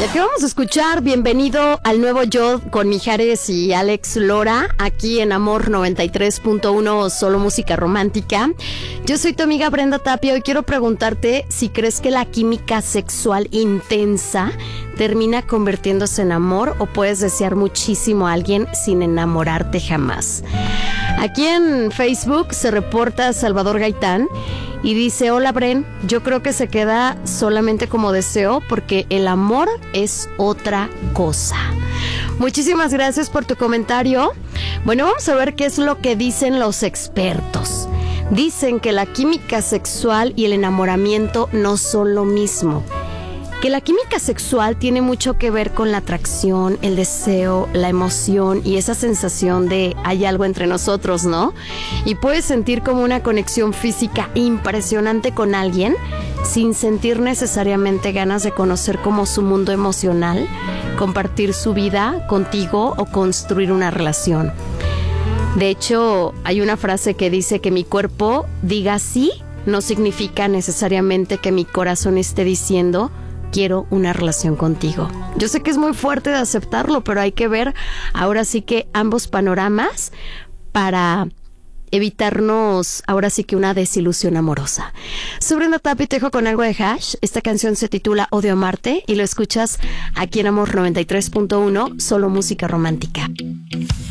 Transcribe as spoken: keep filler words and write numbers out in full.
Y aquí vamos a escuchar Bienvenido al Nuevo Yo con Mijares y Alex Lora, aquí en Amor noventa y tres punto uno, solo música romántica. Yo soy tu amiga Brenda Tapia y quiero preguntarte si crees que la química sexual intensa termina convirtiéndose en amor o puedes desear muchísimo a alguien sin enamorarte jamás. Aquí en Facebook se reporta Salvador Gaitán y dice: hola Bren, yo creo que se queda solamente como deseo porque el amor es otra cosa. Muchísimas gracias por tu comentario. Bueno, vamos a ver qué es lo que dicen los expertos. Dicen que la química sexual y el enamoramiento no son lo mismo. Que la química sexual tiene mucho que ver con la atracción, el deseo, la emoción y esa sensación de hay algo entre nosotros, ¿no? Y puedes sentir como una conexión física impresionante con alguien sin sentir necesariamente ganas de conocer como su mundo emocional, compartir su vida contigo o construir una relación. De hecho, hay una frase que dice que mi cuerpo diga sí no significa necesariamente que mi corazón esté diciendo quiero una relación contigo. Yo sé que es muy fuerte de aceptarlo, pero hay que ver ahora sí que ambos panoramas para evitarnos ahora sí que una desilusión amorosa. Soy Brenda Tapia y te dejo con algo de Hash. Esta canción se titula Odio Amarte y lo escuchas aquí en Amor noventa y tres punto uno, solo música romántica.